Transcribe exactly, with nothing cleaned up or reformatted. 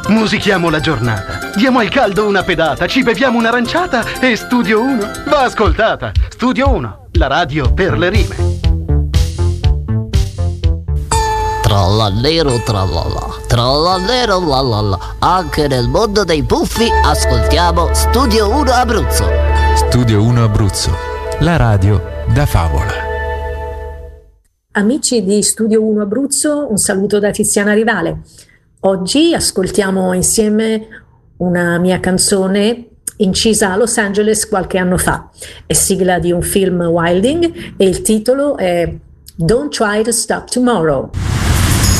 Musichiamo la giornata, diamo al caldo una pedata, ci beviamo un'aranciata e Studio uno va ascoltata. Studio uno, la radio per le rime. Trallallero trallalla, trallallero lallalla. Anche nel mondo dei puffi ascoltiamo Studio uno Abruzzo. Studio uno Abruzzo, la radio da favola. Amici di Studio uno Abruzzo, un saluto da Tiziana Rivale. Oggi ascoltiamo insieme una mia canzone incisa a Los Angeles qualche anno fa. È sigla di un film Wilding e il titolo è Don't Try to Stop Tomorrow.